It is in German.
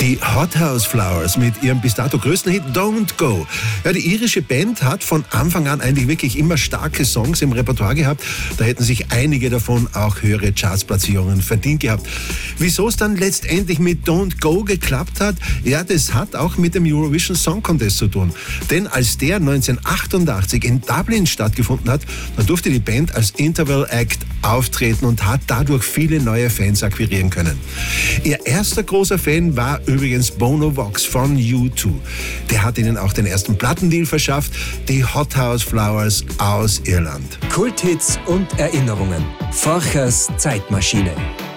Die Hothouse Flowers mit ihrem bis dato größten Hit Don't Go. Ja, die irische Band hat von Anfang an eigentlich wirklich immer starke Songs im Repertoire gehabt. Da hätten sich einige davon auch höhere Chartsplatzierungen verdient gehabt. Wieso es dann letztendlich mit Don't Go geklappt hat? Ja, das hat auch mit dem Eurovision Song Contest zu tun. Denn als der 1988 in Dublin stattgefunden hat, da durfte die Band als Interval Act auftreten und hat dadurch viele neue Fans akquirieren können. Ihr erster großer Fan war übrigens Bono Vox von U2. Der hat ihnen auch den ersten Plattendeal verschafft, die Hothouse Flowers aus Irland. Kulthits und Erinnerungen. Forchers Zeitmaschine.